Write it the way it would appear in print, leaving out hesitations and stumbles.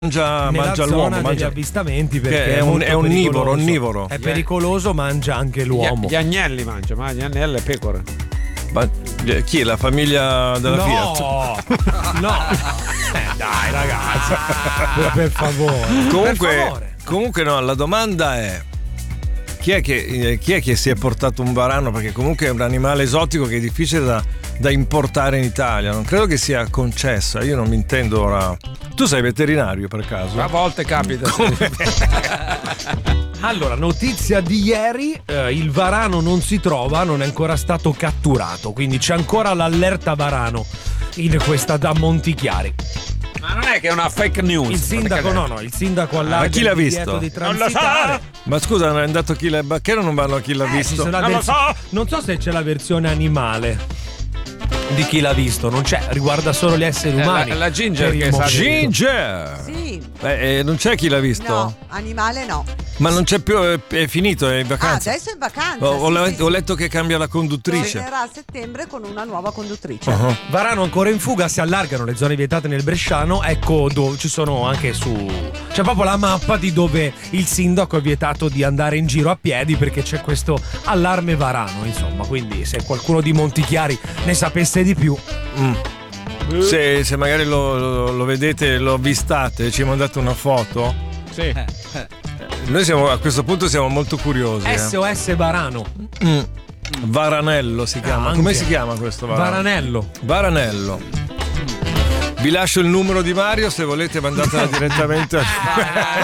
mangia l'uomo, degli avvistamenti, perché è onnivoro. È pericoloso, mangia anche l'uomo. Gli agnelli mangia, ma gli agnelli e pecore. Ma chi è la famiglia della Fiat? No. Dai ragazzi, per favore. Comunque no, la domanda è: chi è che si è portato un varano? Perché comunque è un animale esotico che è difficile da importare in Italia. Non credo che sia concesso. Io non mi intendo ora. Tu sei veterinario per caso? A volte capita. Allora, notizia di ieri, il varano non si trova, non è ancora stato catturato, quindi c'è ancora l'allerta varano in questa da Montichiari. Ma non è che è una fake news. Il sindaco allarga ma chi l'ha il divieto visto? di transitare. Ma scusa, non è andato chi l'ha... Perché non vanno a chi l'ha visto? Non so se c'è la versione animale di chi l'ha visto, non c'è, riguarda solo gli esseri umani. La Ginger che sa. Ginger! Sì. Non c'è chi l'ha visto? No, animale no. Ma non c'è più, è finito, è in vacanza. Adesso è in vacanza. Ho letto che cambia la conduttrice. Tornerà a settembre con una nuova conduttrice. Uh-huh. Varano ancora in fuga, si allargano le zone vietate nel Bresciano. Ecco dove ci sono anche c'è proprio la mappa di dove il sindaco è vietato di andare in giro a piedi, perché c'è questo allarme varano, insomma. Quindi se qualcuno di Montichiari ne sapesse di più. Se magari lo vedete, lo avvistate, ci mandate una foto. Sì. Noi a questo punto siamo molto curiosi. SOS Varano. Varanello si chiama. Come si chiama questo varano? Varanello. Vi lascio il numero di Mario, se volete mandatela direttamente.